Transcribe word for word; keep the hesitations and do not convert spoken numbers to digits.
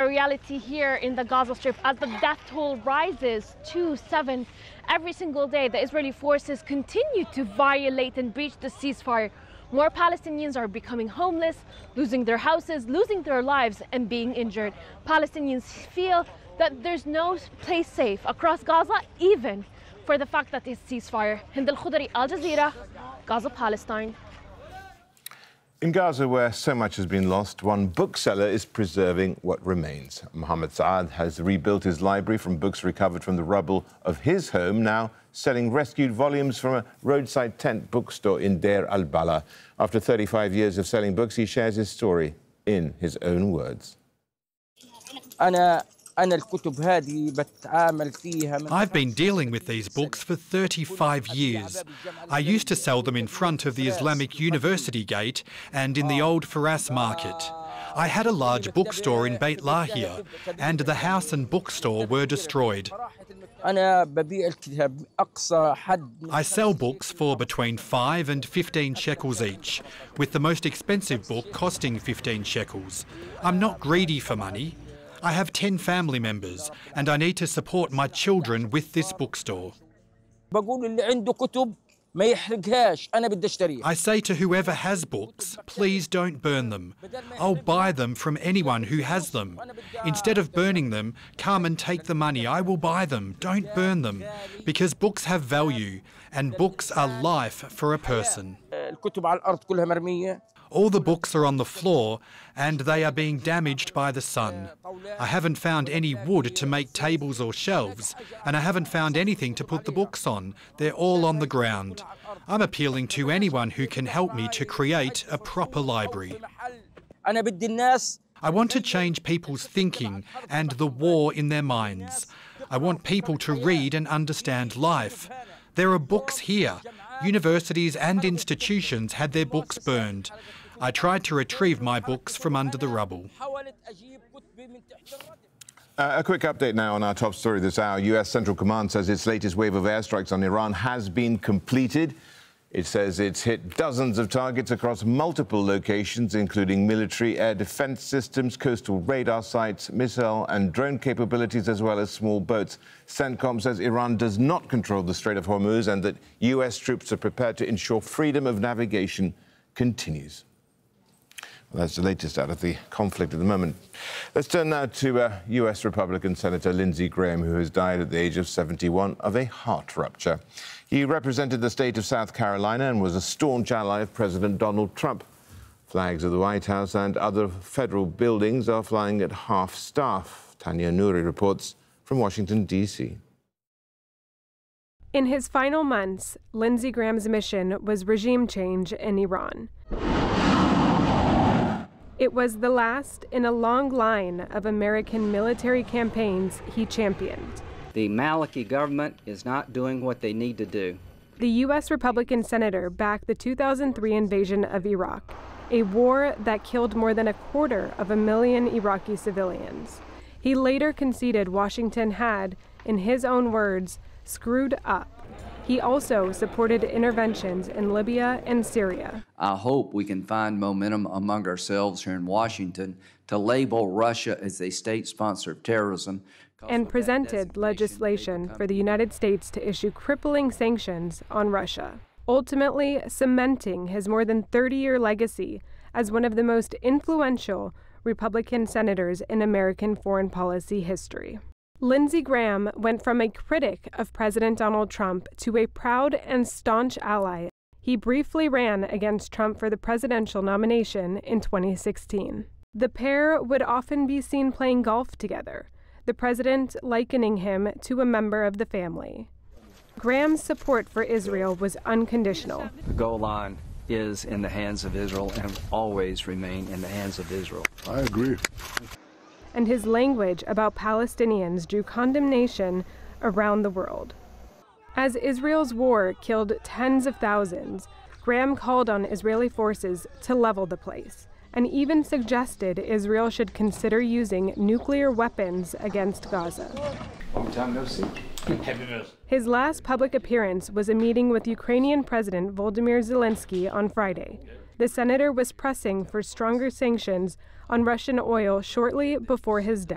reality here in the Gaza Strip as the death toll rises to seven. Every single day, the Israeli forces continue to violate and breach the ceasefire. More Palestinians are becoming homeless, losing their houses, losing their lives, and being injured. Palestinians feel that there's no place safe across Gaza, even for the fact that it's ceasefire. Hind Al-Khudri, Al Jazeera, Gaza, Palestine. In Gaza, where so much has been lost, one bookseller is preserving what remains. Mohammed Saad has rebuilt his library from books recovered from the rubble of his home, now selling rescued volumes from a roadside tent bookstore in Deir al-Bala. After thirty-five years of selling books, he shares his story in his own words. I've been dealing with these books for thirty-five years. I used to sell them in front of the Islamic University gate and in the old Faras market. I had a large bookstore in Beit Lahia, and the house and bookstore were destroyed. I sell books for between five and fifteen shekels each, with the most expensive book costing fifteen shekels. I'm not greedy for money. I have ten family members, and I need to support my children with this bookstore. I say to whoever has books, please don't burn them. I'll buy them from anyone who has them. Instead of burning them, come and take the money. I will buy them. Don't burn them. Because books have value, and books are life for a person. All the books are on the floor and they are being damaged by the sun. I haven't found any wood to make tables or shelves, and I haven't found anything to put the books on. They're all on the ground. I'm appealing to anyone who can help me to create a proper library. I want to change people's thinking and the war in their minds. I want people to read and understand life. There are books here. Universities and institutions had their books burned. I tried to retrieve my books from under the rubble. Uh, a quick update now on our top story this hour. U S Central Command says its latest wave of airstrikes on Iran has been completed. It says it's hit dozens of targets across multiple locations, including military air defense systems, coastal radar sites, missile and drone capabilities, as well as small boats. CENTCOM says Iran does not control the Strait of Hormuz and that U S troops are prepared to ensure freedom of navigation continues. Well, that's the latest out of the conflict at the moment. Let's turn now to uh, U S Republican Senator Lindsey Graham, who has died at the age of seventy-one of a heart rupture. He represented the state of South Carolina and was a staunch ally of President Donald Trump. Flags of the White House and other federal buildings are flying at half-staff. Tanya Nouri reports from Washington, D C In his final months, Lindsey Graham's mission was regime change in Iran. It was the last in a long line of American military campaigns he championed. The Maliki government is not doing what they need to do. The U S Republican senator backed the two thousand three invasion of Iraq, a war that killed more than a quarter of a million Iraqi civilians. He later conceded Washington had, in his own words, screwed up. He also supported interventions in Libya and Syria. I hope we can find momentum among ourselves here in Washington to label Russia as a state sponsor of terrorism. And presented legislation for the United States to issue crippling sanctions on Russia, ultimately cementing his more than thirty-year legacy as one of the most influential Republican senators in American foreign policy history. Lindsey Graham went from a critic of President Donald Trump to a proud and staunch ally. He briefly ran against Trump for the presidential nomination in twenty sixteen. The pair would often be seen playing golf together, the president likening him to a member of the family. Graham's support for Israel was unconditional. The goal line is in the hands of Israel and will always remain in the hands of Israel. I agree. And his language about Palestinians drew condemnation around the world. As Israel's war killed tens of thousands, Graham called on Israeli forces to level the place, and even suggested Israel should consider using nuclear weapons against Gaza. Long time no see. His last public appearance was a meeting with Ukrainian President Volodymyr Zelensky on Friday. The senator was pressing for stronger sanctions on Russian oil shortly before his death.